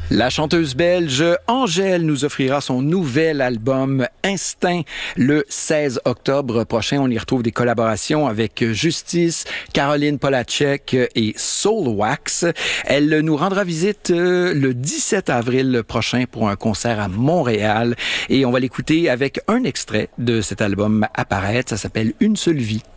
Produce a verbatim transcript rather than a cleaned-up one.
La chanteuse belge Angèle nous offrira son nouvel album Instinct le seize octobre prochain. On y retrouve des collaborations avec Justice, Caroline Polachek et Soulwax. Elle nous rendra visite le dix-sept avril prochain pour un concert à Montréal et on va l'écouter avec un extrait de cet album à paraître. Ça s'appelle Une seule vie.